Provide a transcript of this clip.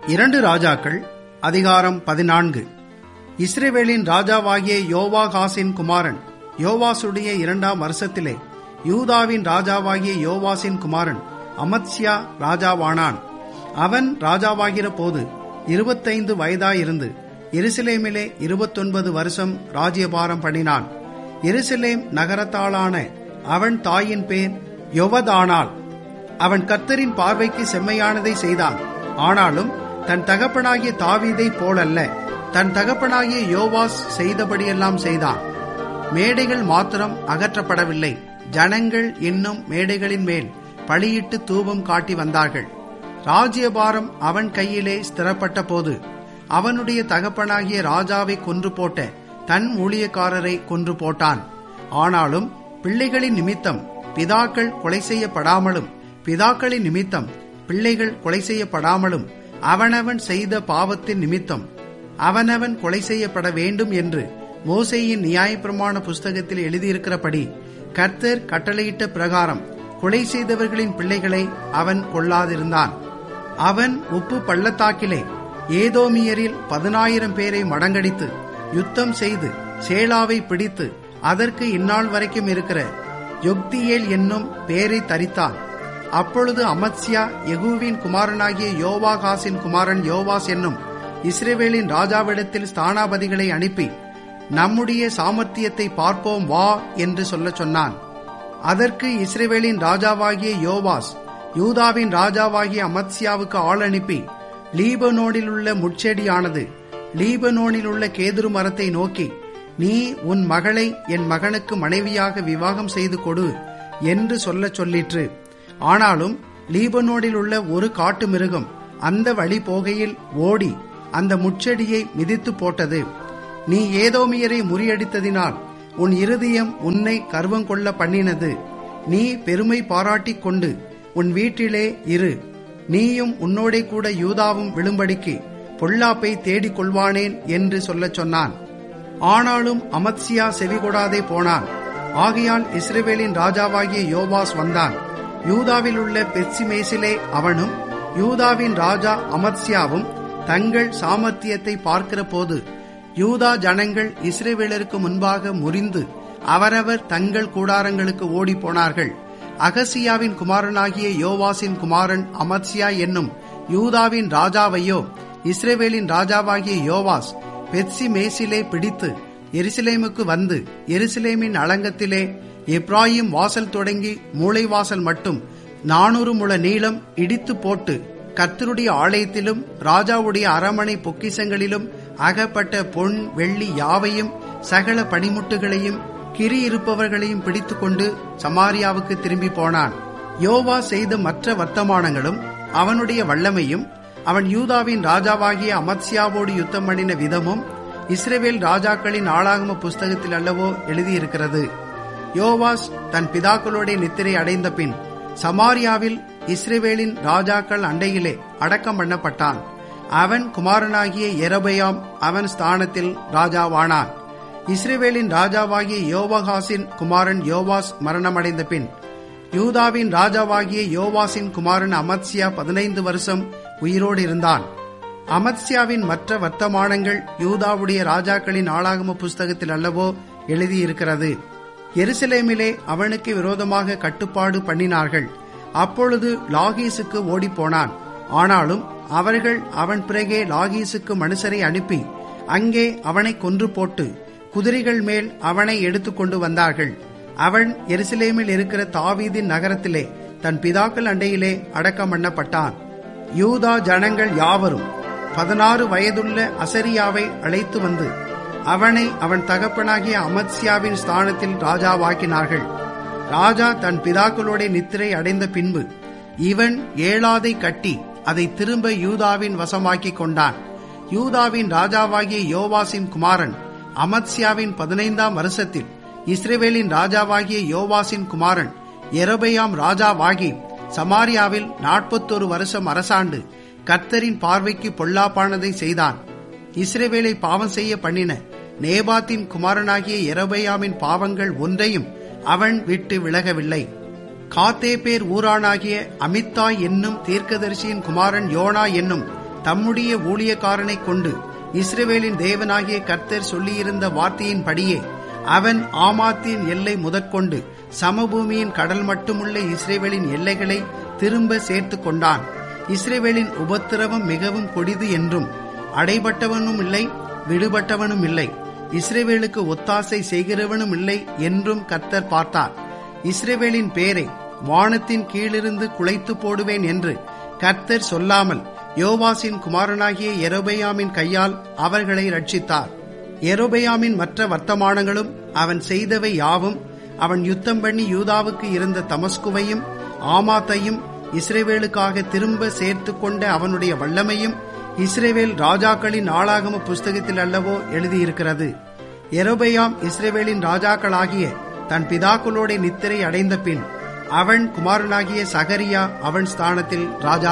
2 ராஜாக்கள் அதிகாரம் 14. இஸ்ரவேலின் ராஜாவாகிய யோவாகாசின் குமாரன் யோவாசுடைய 2ஆம் வருஷத்திலே யூதாவின் ராஜாவாகிய யோவாசின் குமாரன் அமத்சியா ராஜாவானான். அவன் ராஜாவாகிற போது 25 வயதாயிருந்து எருசலேமிலே 29 வருஷம் ராஜ்யபாரம் பண்ணினான். எருசலேம் நகரத்தாளான அவன் தாயின் பேர் யொவதானாள். அவன் கர்த்தரின் பார்வைக்கு செம்மையானதை செய்தான். ஆனாலும் தன் தகப்பனாகிய தாவீதை போலல்ல, தன் தகப்பனாகிய யோவாஸ் செய்தபடியெல்லாம் செய்தான். மேடைகள் மாத்திரம் அகற்றப்படவில்லை, ஜனங்கள் இன்னும் மேடைகளின் மேல் பலியிட்டு தூபம் காட்டி வந்தார்கள். ராஜ்யபாரம் அவன் கையிலே ஸ்திரப்பட்ட போது அவனுடைய தகப்பனாகிய ராஜாவை கொன்று போட்ட தன் ஊழியக்காரரை கொன்று போட்டான். ஆனாலும் பிள்ளைகளின் நிமித்தம் பிதாக்கள் கொலை செய்யப்படாமலும் பிதாக்களின் நிமித்தம் பிள்ளைகள் கொலை செய்யப்படாமலும் அவனவன் செய்த பாவத்தின் நிமித்தம் அவனவன் கொலை செய்யப்பட வேண்டும் என்று மோசேயின் நியாயப்பிரமாண புஸ்தகத்தில் எழுதியிருக்கிறபடி கர்த்தர் கட்டளையிட்ட பிரகாரம் கொலை செய்தவர்களின் பிள்ளைகளை அவன் கொல்லாதிருந்தான். அவன் உப்பு பள்ளத்தாக்கிலே ஏதோமியரில் 10,000 பேரை மடங்கடித்து யுத்தம் செய்து சேலாவை பிடித்து அதற்கு இந்நாள் வரைக்கும் இருக்கிற யொக்தியேல் என்னும் பேரை தரித்தான். அப்பொழுது அமத்சியா யெகூவின் குமாரனாகிய யோவாகாசின் குமாரன் யோவாஸ் என்னும் இஸ்ரவேலின் ராஜாவிடத்தில் ஸ்தானாபதிகளை அனுப்பி, நம்முடைய சாமர்த்தியத்தை பார்ப்போம் வா என்று சொல்லச் சொன்னான். அதற்கு இஸ்ரவேலின் ராஜாவாகிய யோவாஸ் யூதாவின் ராஜாவாகிய அமத்சியாவுக்கு ஆள் அனுப்பி, லீபனோனில் உள்ள முட்செடியானது லீபனோனில் உள்ள கேதுரு மரத்தை நோக்கி, நீ உன் மகளை என் மகனுக்கு மனைவியாக விவாகம் செய்து கொடு என்று சொல்லச் சொல்லிற்று. ஆனாலும் லீபனோனில் உள்ள ஒரு காட்டு மிருகம் அந்த வழி போகையில் ஓடி அந்த முட்செடியை மிதித்து போட்டது. நீ ஏதோமியரை முறியடித்ததினால் உன் இருதயம் உன்னை கர்வம் கொள்ள பண்ணினது. நீ பெருமை பாராட்டிக் கொண்டு உன் வீட்டிலே இரு. நீயும் உன்னோடே கூட யூதாவும் விழும்படிக்கு பொல்லாப்பை தேடிக் கொள்வானேன் என்று சொல்லச் சொன்னான். ஆனாலும் அமத்சியா செவிகொடாதே போனான். ஆகையால் இஸ்ரவேலின் ராஜாவாகிய யோவாஸ் வந்தான். யூதாவில் உள்ள பெத்சிமேசிலே அவனும் யூதாவின் ராஜா அமத்சியாவும் தங்கள் சாமர்த்தியத்தை பார்க்கிற போது யூதா ஜனங்கள் இஸ்ரவேலருக்கு முன்பாக முறிந்து அவரவர் தங்கள் கூடாரங்களுக்கு ஓடி போனார்கள். அகசியாவின் குமாரனாகிய யோவாசின் குமாரன் அமத்சியா என்னும் யூதாவின் ராஜாவையோ இஸ்ரவேலின் ராஜாவாகிய யோவாஸ் பெத்சிமேசிலே பிடித்து எருசலேமுக்கு வந்து எருசலேமின் அலங்கத்திலே எப்ராயிம் வாசல் தொடங்கி மூளைவாசல் மட்டும் 400 முழ நீளம் இடித்து போட்டு கர்த்தருடைய ஆலயத்திலும் ராஜாவுடைய அரமனை பொக்கிசங்களிலும் அகப்பட்ட பொன் வெள்ளி யாவையும் சகல பணிமுட்டுகளையும் கிரியிருப்பவர்களையும் பிடித்து கொண்டு சமாரியாவுக்கு திரும்பி போனான். யோவா செய்த மற்ற வர்த்தமானங்களும் அவனுடைய வல்லமையும் அவன் யூதாவின் ராஜாவாகிய அமத்சியாவோடு யுத்தம் பண்ணின விதமும் இஸ்ரவேல் ராஜாக்களின் ஆளாகம புஸ்தகத்தில் அல்லவோ எழுதியிருக்கிறது. யோவாஸ் தன் பிதாக்களோட நித்திரை அடைந்த பின் சமாரியாவில் இஸ்ரவேலின் ராஜாக்கள் அண்டையிலே அடக்கம் பண்ணப்பட்டான். அவன் குமாரனாகிய யெரொபெயாம் அவன் ஸ்தானத்தில் ராஜாவானான். இஸ்ரவேலின் ராஜாவாகிய யோவாகாசின் குமாரன் யோவாஸ் மரணமடைந்த பின் யூதாவின் ராஜாவாகிய யோவாசின் குமாரன் அமத்சியா 15 வருஷம் உயிரோடு இருந்தான். அமத்சியாவின் மற்ற வர்த்தமானங்கள் யூதாவுடைய ராஜாக்களின் ஆளாகம புஸ்தகத்தில் அல்லவோ எழுதியிருக்கிறது. எருசலேமிலே அவனுக்கு விரோதமாக கட்டுப்பாடு பண்ணினார்கள். அப்பொழுது லாகீசுக்கு ஓடிப்போனான். ஆனாலும் அவர்கள் அவன் பிறகே லாகீசுக்கு மனுஷரை அனுப்பி அங்கே அவனை கொன்று போட்டு குதிரைகள் மேல் அவனை எடுத்துக்கொண்டு வந்தார்கள். அவன் எருசலேமில் இருக்கிற தாவீதின் நகரத்திலே தன் பிதாக்கள் அண்டையிலே அடக்கம் பண்ணப்பட்டான். யூதா ஜனங்கள் யாவரும் 16 வயதுள்ள அசரியாவை அழைத்து வந்து அவனை அவன் தகப்பனாகிய அமத்சியாவின் ஸ்தானத்தில் ராஜாவாக்கினார்கள். ராஜா தன் பிதாக்களோட நித்திரை அடைந்த பின்பு இவன் ஏழாதை கட்டி அதை திரும்ப யூதாவின் வசமாக்கிக் கொண்டான். யூதாவின் ராஜாவாகிய யோவாசின் குமாரன் அமத்சியாவின் 15ஆம் வருஷத்தில் இஸ்ரவேலின் ராஜாவாகிய யோவாசின் குமாரன் யெரொபெயாம் ராஜாவாகி சமாரியாவில் 41 வருஷம் அரசாண்டு கர்த்தரின் பார்வைக்கு பொல்லாப்பானதை செய்தான். இஸ்ரவேலை பாவம் செய்ய பண்ணின நேபாத்தின் குமாரனாகிய யெரொபெயாமின் பாவங்கள் ஒன்றையும் அவன் விட்டு விலகவில்லை. காத்தேபேர் ஊரானாகிய அமித்தாய் என்னும் தீர்க்கதரிசியின் குமாரன் யோனா என்னும் தம்முடைய ஊழியக்காரனை கொண்டு இஸ்ரவேலின் தேவனாகிய கர்த்தர் சொல்லியிருந்த வார்த்தையின்படியே அவன் ஆமாத்தின் எல்லை முதற்கொண்டு சமபூமியின் கடல் மட்டுமுள்ள இஸ்ரவேலின் எல்லைகளை திரும்ப சேர்த்து கொண்டான். இஸ்ரவேலின் உபத்திரவம் மிகவும் கொடிது என்றும் அடைபட்டவனும் இல்லை, விடுபட்டவனும் இல்லை, இஸ்ரவேலுக்கு ஒத்தாசை செய்கிறவனும் இல்லை என்றும் கர்த்தர் பார்த்தார். இஸ்ரவேலின் பேரை வானத்தின் கீழிருந்து குலைத்து போடுவேன் என்று கர்த்தர் சொல்லாமல் யோவாசின் குமாரனாகிய யெரொபெயாமின் கையால் அவர்களை ரட்சித்தார். யெரொபெயாமின் மற்ற வர்த்தமானங்களும் அவன் செய்தவை யாவும், அவன் யுத்தம் பண்ணி யூதாவுக்கு இருந்த தமஸ்குவையும் ஆமாத்தையும் இஸ்ரவேலுக்காக திரும்ப சேர்த்து கொண்ட அவனுடைய வல்லமையும் இஸ்ரவேல் ராஜாக்களின் நாளாகம புஸ்தகத்தில் அல்லவோ எழுதியிருக்கிறது. யெரொபெயாம் இஸ்ரவேலின் ராஜாக்களாகிய தன் பிதாக்களோட நித்திரை அடைந்த பின் அவன் குமாரனாகிய சகரியா அவன் ஸ்தானத்தில் ராஜா